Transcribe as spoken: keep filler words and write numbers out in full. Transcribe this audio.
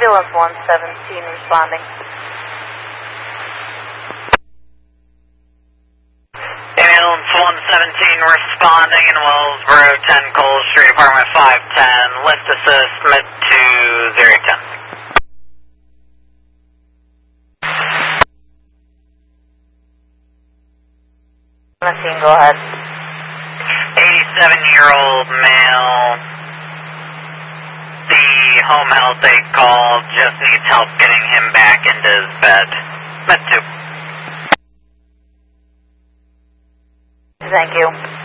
Ambulance one seventeen responding. Ambulance one seventeen responding in Wellsboro, ten Cole Street, apartment five ten. Lift assist, mid to zero ten. seventeen, go ahead. eighty-seven-year-old male. The home health aide called, just needs help getting him back into his bed. Med two. Thank you.